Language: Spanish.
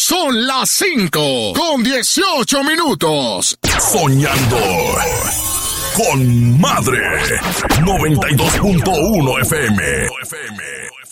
Son las 5:18. Soñando con Madre. 92.1 FM.